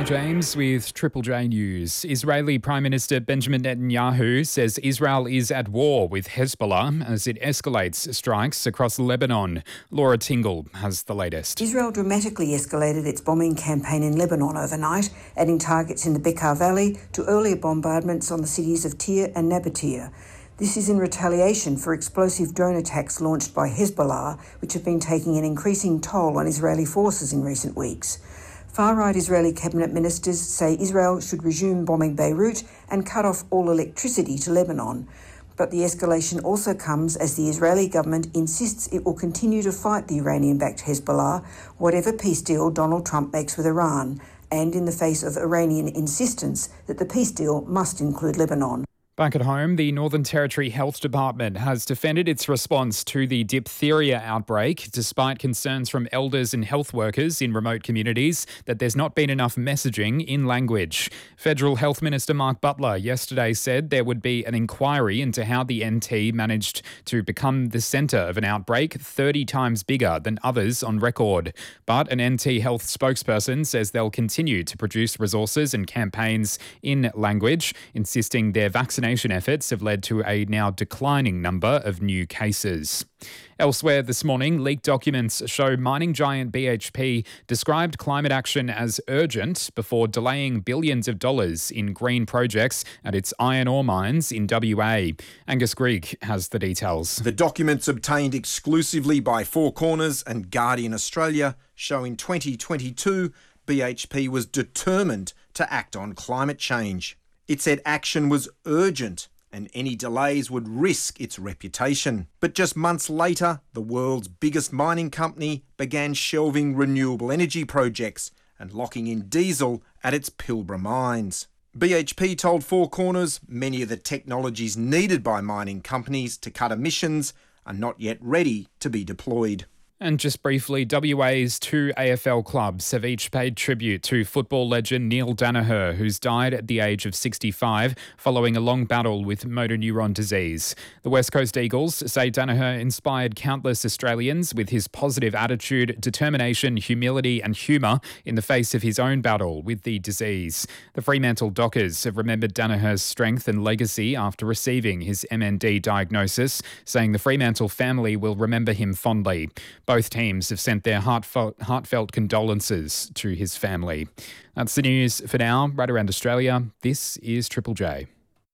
Matt James with Triple J News. Israeli Prime Minister Benjamin Netanyahu says Israel is at war with Hezbollah as it escalates strikes across Lebanon. Laura Tingle has the latest. Israel dramatically escalated its bombing campaign in Lebanon overnight, adding targets in the Bekaa Valley to earlier bombardments on the cities of Tyre and Nabatea. This is in retaliation for explosive drone attacks launched by Hezbollah, which have been taking an increasing toll on Israeli forces in recent weeks. Far-right Israeli cabinet ministers say Israel should resume bombing Beirut and cut off all electricity to Lebanon. But the escalation also comes as the Israeli government insists it will continue to fight the Iranian-backed Hezbollah, whatever peace deal Donald Trump makes with Iran, and in the face of Iranian insistence that the peace deal must include Lebanon. Back at home, the Northern Territory Health Department has defended its response to the diphtheria outbreak, despite concerns from elders and health workers in remote communities that there's not been enough messaging in language. Federal Health Minister Mark Butler yesterday said there would be an inquiry into how the NT managed to become the centre of an outbreak 30 times bigger than others on record. But an NT health spokesperson says they'll continue to produce resources and campaigns in language, insisting their vaccination efforts have led to a now declining number of new cases. Elsewhere this morning, leaked documents show mining giant BHP described climate action as urgent before delaying billions of dollars in green projects at its iron ore mines in WA. Angus Greig has the details. The documents obtained exclusively by Four Corners and Guardian Australia show in 2022 BHP was determined to act on climate change. It said action was urgent and any delays would risk its reputation. But just months later, the world's biggest mining company began shelving renewable energy projects and locking in diesel at its Pilbara mines. BHP told Four Corners many of the technologies needed by mining companies to cut emissions are not yet ready to be deployed. And just briefly, WA's two AFL clubs have each paid tribute to football legend Neil Daniher, who's died at the age of 65 following a long battle with motor neuron disease. The West Coast Eagles say Daniher inspired countless Australians with his positive attitude, determination, humility and humour in the face of his own battle with the disease. The Fremantle Dockers have remembered Daniher's strength and legacy after receiving his MND diagnosis, saying the Fremantle family will remember him fondly. Both teams have sent their heartfelt condolences to his family. That's the news for now. Right around Australia, this is Triple J.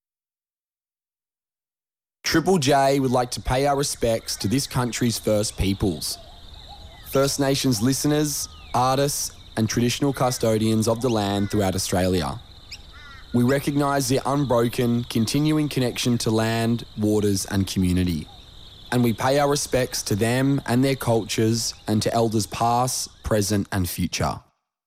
Triple J would like to pay our respects to this country's First Peoples. First Nations listeners, artists and traditional custodians of the land throughout Australia. We recognise their unbroken, continuing connection to land, waters and community. And we pay our respects to them and their cultures and to elders past, present and future.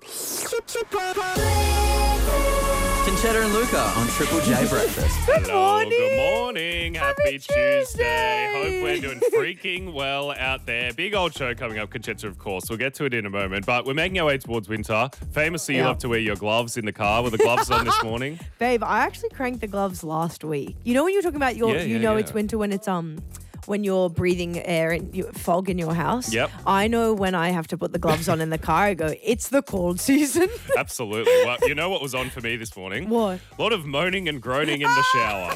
Conchetta and Luca on Triple J Breakfast. Hello, good morning. Happy Tuesday. Hope we're doing freaking well out there. Big old show coming up, Conchetta, of course. We'll get to it in a moment. But we're making our way towards winter. Famously, you love to wear your gloves in the car. Were the gloves on this morning? Babe, I actually cranked the gloves last week. You know when you're talking about it's winter when it's when you're breathing air and fog in your house. Yep. I know when I have to put the gloves on in the car, I go, it's the cold season. Absolutely. Well, you know what was on for me this morning? What? A lot of moaning and groaning in the shower.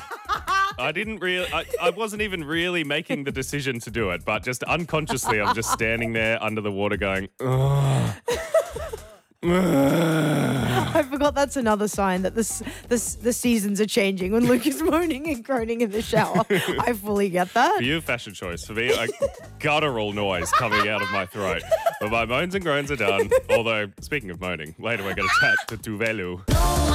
I wasn't even really making the decision to do it, but just unconsciously, I'm just standing there under the water going, ugh. I forgot that's another sign that the seasons are changing when Luke is moaning and groaning in the shower. I fully get that. For you, fashion choice. For me, a guttural noise coming out of my throat. But my moans and groans are done. Although, speaking of moaning, later we're going to chat to Tuvelu.